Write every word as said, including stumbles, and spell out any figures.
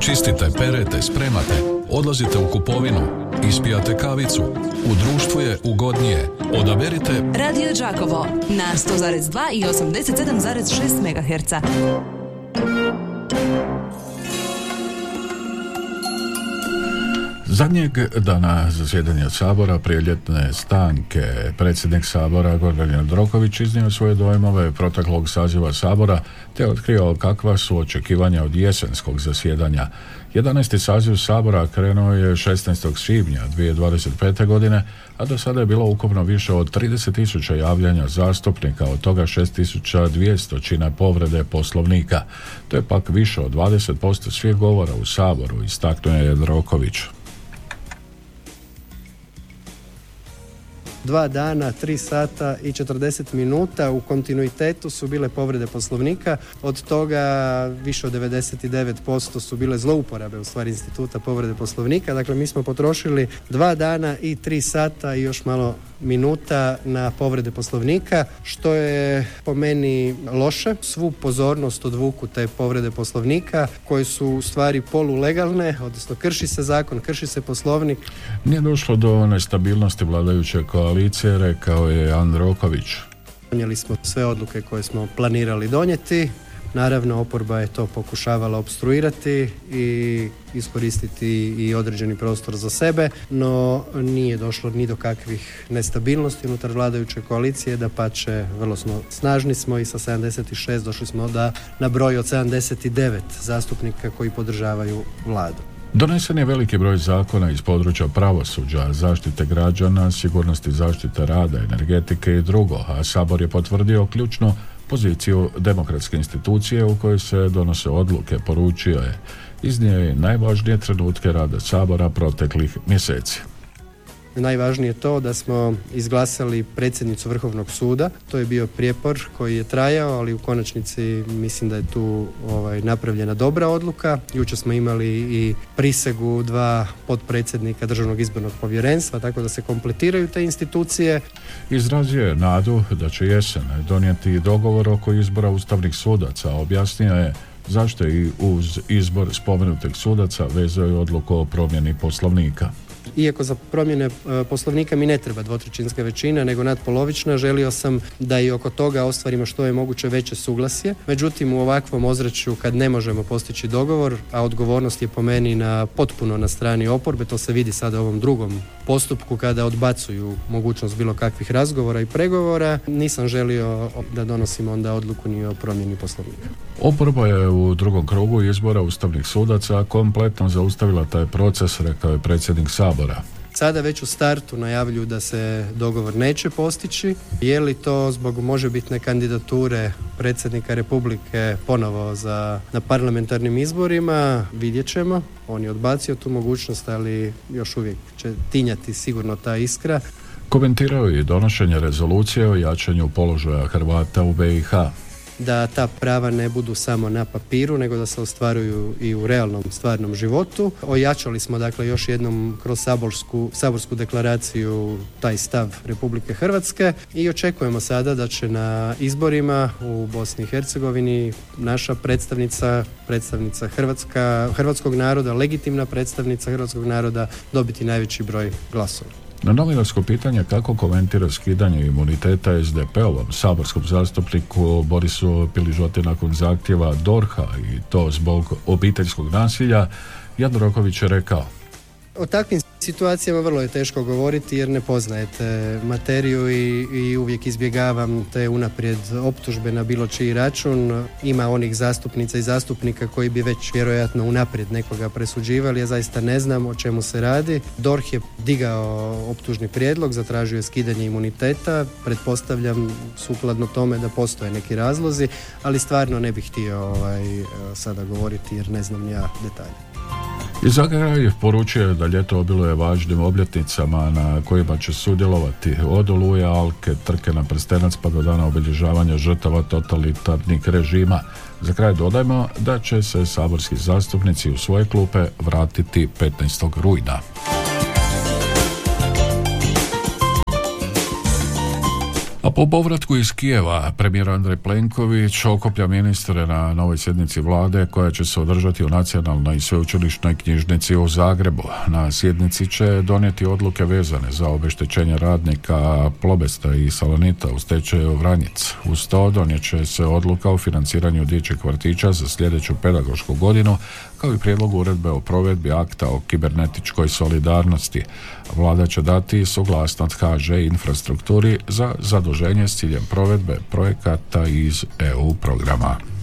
Čistite, perete, spremate, odlazite u kupovinu, ispijate kavicu. U društvu je ugodnije. Odaberite Radio Đakovo na sto zarez dva i osamdeset sedam zarez šest megaherca. Zadnjeg dana zasjedanja Sabora prije ljetne stanke predsjednik Sabora Gordan Jandroković iznio svoje dojmove proteklog saziva Sabora te otkrio kakva su očekivanja od jesenskog zasjedanja. jedanaesti saziv Sabora krenuo je šesnaestog svibnja dvije tisuće dvadeset pete. godine, a do sada je bilo ukupno više od trideset tisuća javljanja zastupnika, od toga šest tisuća dvjesto čine povrede Poslovnika. To je pak više od dvadeset posto svih govora u Saboru, istaknuo je Jandroković. Dva dana, tri sata i četrdeset minuta u kontinuitetu su bile povrede Poslovnika, od toga više od devedeset devet posto su bile zlouporabe u stvari instituta povrede Poslovnika. Dakle, mi smo potrošili dva dana i tri sata i još malo minuta na povrede Poslovnika, što je po meni loše. Svu pozornost odvuku te povrede Poslovnika koje su u stvari polulegalne, odnosno krši se zakon, krši se Poslovnik. Nije došlo do nestabilnosti vladajuće koalicije, rekao je Jandroković. Donijeli smo sve odluke koje smo planirali donijeti. Naravno, oporba je to pokušavala opstruirati i iskoristiti i određeni prostor za sebe, no nije došlo ni do kakvih nestabilnosti unutar vladajuće koalicije, dapače, vrlo smo snažni smo i sa sedamdeset šest došli smo da na broj od sedamdeset devet zastupnika koji podržavaju vladu. Donesen je veliki broj zakona iz područja pravosuđa, zaštite građana, sigurnosti zaštite rada, energetike i drugo, a Sabor je potvrdio ključnu poziciju demokratske institucije u kojoj se donose odluke, poručio je. Iznio je najvažnije trenutke rada Sabora proteklih mjeseci. Najvažnije je to da smo izglasali predsjednicu Vrhovnog suda. To je bio prijepor koji je trajao, ali u konačnici mislim da je tu ovaj, napravljena dobra odluka. Jučer smo imali i prisegu dva potpredsjednika Državnog izbornog povjerenstva, tako da se kompletiraju te institucije. Izrazio je nadu da će jesen donijeti dogovor oko izbora ustavnih sudaca. Objasnio je zašto i uz izbor spomenutih sudaca vezuje odluku o promjeni Poslovnika. Iako za promjene Poslovnika mi ne treba dvotrećinska većina, nego nadpolovična, želio sam da i oko toga ostvarimo što je moguće veće suglasje. Međutim, u ovakvom ozračju kad ne možemo postići dogovor, a odgovornost je po meni na potpuno na strani oporbe, to se vidi sada u ovom drugom postupku kada odbacuju mogućnost bilo kakvih razgovora i pregovora, nisam želio da donosimo onda odluku ni o promjeni Poslovnika. Oporba je u drugom krugu izbora ustavnih sudaca kompletno zaustavila taj proces, rekao je predsjednik Sabora. Sada već u startu najavljuju da se dogovor neće postići. Je li to zbog možebitne kandidature predsjednika Republike ponovo za, na parlamentarnim izborima? Vidjet ćemo. On je odbacio tu mogućnost, ali još uvijek će tinjati sigurno ta iskra. Komentirao je donošenje rezolucije o jačanju položaja Hrvata u be i ha. Da ta prava ne budu samo na papiru, nego da se ostvaruju i u realnom stvarnom životu. Ojačali smo dakle još jednom kroz saborsku, saborsku deklaraciju taj stav Republike Hrvatske i očekujemo sada da će na izborima u Bosni i Hercegovini naša predstavnica, predstavnica Hrvatska, hrvatskog naroda, legitimna predstavnica hrvatskog naroda dobiti najveći broj glasova. Na novinarsko pitanje kako komentira skidanje imuniteta es de pe-ovom saborskom zastupniku Borisu Piližoti nakon zahtjeva de o er ha i to zbog obiteljskog nasilja, Jandroković je rekao: o takvim situacijama vrlo je teško govoriti jer ne poznajete materiju i, i uvijek izbjegavam te unaprijed optužbe na bilo čiji račun. Ima onih zastupnica i zastupnika koji bi već vjerojatno unaprijed nekoga presuđivali, ja zaista ne znam o čemu se radi. de o er ha je digao optužni prijedlog, zatražio je skidanje imuniteta, pretpostavljam sukladno tome da postoje neki razlozi, ali stvarno ne bih htio ovaj, sada govoriti jer ne znam ja detalje. I za kraj poručuje da ljeto obiluje važnim obljetnicama na kojima će sudjelovati od Oluje, Alke, trke na prstenac pa do dana obilježavanja žrtava totalitarnih režima. Za kraj dodajmo da će se saborski zastupnici u svoje klupe vratiti petnaestog rujna. A Po povratku iz Kijeva, premijer Andrej Plenković okuplja ministre na novoj sjednici vlade koja će se održati u Nacionalnoj i sveučilišnoj knjižnici u Zagrebu. Na sjednici će donijeti odluke vezane za obeštećenje radnika Plobesta i Salonita u stečaju Vranjic. Uz to donijet će se odluka o financiranju dječjeg vrtića za sljedeću pedagošku godinu, kao i prijedlog uredbe o provedbi akta o kibernetičkoj solidarnosti. Vlada će dati suglasnost H Ž infrastrukturi za zaduženje s ciljem provedbe projekata iz E U programa.